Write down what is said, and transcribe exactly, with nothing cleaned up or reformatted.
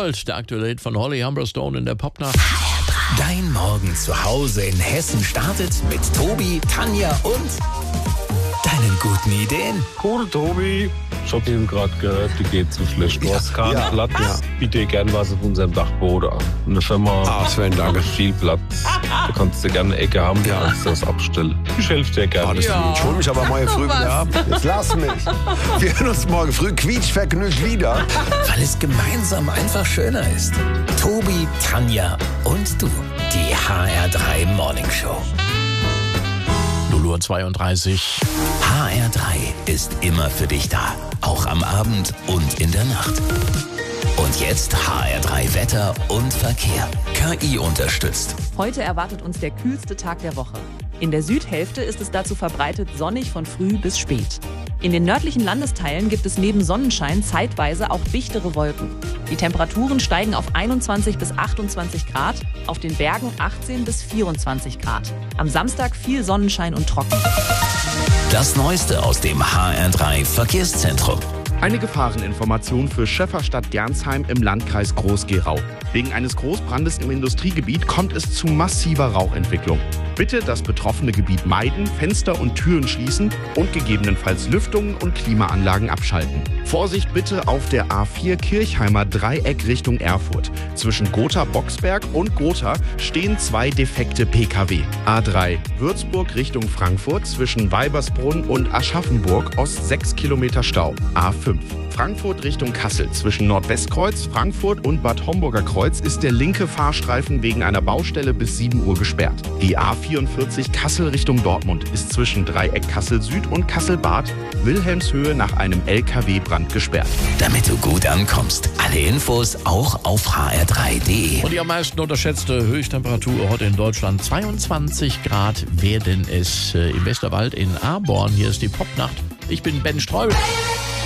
World, der aktuelle Hit von Holly Humberstone in der Popnacht. Dein Morgen zu Hause in Hessen startet mit Tobi, Tanja und deinen guten Ideen. Cool, Tobi. Ich hab eben gerade gehört, die geht so schlecht. Du hast keinen ja. Platz. Ja. Biete dir gern was auf unserem Dachboden an. Eine Firma Ah, Sven, danke. hat viel Platz. Du kannst dir gerne eine Ecke haben, ja. kannst das abstellen. Ich helfe dir gerne. Ah, das Ja. Ich hol mich aber morgen früh wieder ab. Jetzt lass mich. Wir hören uns morgen früh quietschvergnügt wieder. Weil es gemeinsam einfach schöner ist. Tobi, Tanja und du. Die H R drei Morning Show. null Uhr zweiunddreißig. H R drei ist immer für dich da. Auch am Abend und in der Nacht. Und jetzt H R drei Wetter und Verkehr. K I unterstützt. Heute erwartet uns der kühlste Tag der Woche. In der Südhälfte ist es dazu verbreitet sonnig von früh bis spät. In den nördlichen Landesteilen gibt es neben Sonnenschein zeitweise auch dichtere Wolken. Die Temperaturen steigen auf einundzwanzig bis achtundzwanzig Grad, auf den Bergen achtzehn bis vierundzwanzig Grad. Am Samstag viel Sonnenschein und trocken. Das Neueste aus dem H R drei Verkehrszentrum. Eine Gefahreninformation für Schäfferstadt-Dernsheim im Landkreis Groß-Gerau. Wegen eines Großbrandes im Industriegebiet kommt es zu massiver Rauchentwicklung. Bitte das betroffene Gebiet meiden, Fenster und Türen schließen und gegebenenfalls Lüftungen und Klimaanlagen abschalten. Vorsicht bitte auf der A vier Kirchheimer Dreieck Richtung Erfurt. Zwischen Gotha-Boxberg und Gotha stehen zwei defekte P K W. A drei Würzburg Richtung Frankfurt zwischen Weibersbrunn und Aschaffenburg Ost sechs Kilometer Stau. A fünf Frankfurt Richtung Kassel. Zwischen Nordwestkreuz, Frankfurt und Bad Homburger Kreuz ist der linke Fahrstreifen wegen einer Baustelle bis sieben Uhr gesperrt. Die A vierundvierzig Kassel Richtung Dortmund ist zwischen Dreieck Kassel Süd und Kassel-Bad Wilhelmshöhe nach einem L K W-Brand gesperrt. Damit du gut ankommst. Alle Infos auch auf h r drei punkt d e. Und die am meisten unterschätzte Höchsttemperatur heute in Deutschland. zweiundzwanzig Grad werden es äh, im Westerwald in Aborn. Hier ist die Popnacht. Ich bin Ben Streubel.